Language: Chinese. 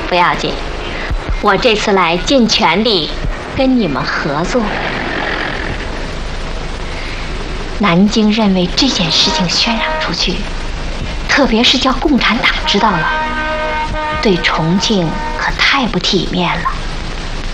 不要紧，我这次来尽全力跟你们合作。南京认为这件事情渲染出去，特别是叫共产党知道了，对重庆可太不体面了。